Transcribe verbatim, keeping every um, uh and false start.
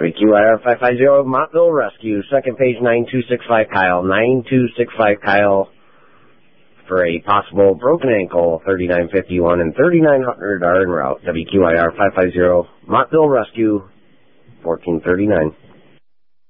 W Q I R five five zero, Montville Rescue, second page nine two six five Kyle, nine two six five Kyle for a possible broken ankle, thirty-nine fifty-one and thirty-nine hundred are en route. W Q I R five five zero, Montville Rescue, fourteen thirty-nine.